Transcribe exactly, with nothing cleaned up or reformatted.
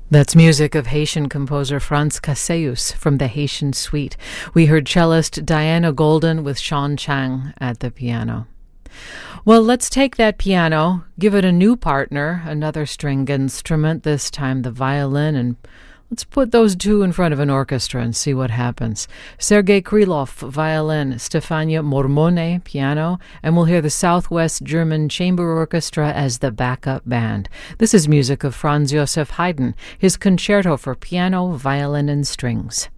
That's music of Haitian composer Franz Caseus from the Haitian Suite. We heard cellist Diana Golden with Sean Chang at the piano. Well, let's take that piano, give it a new partner, another stringed instrument, this time the violin, and let's put those two in front of an orchestra and see what happens. Sergei Krylov, violin, Stefania Mormone, piano, and we'll hear the Southwest German Chamber Orchestra as the backup band. This is music of Franz Joseph Haydn, his concerto for piano, violin, and strings.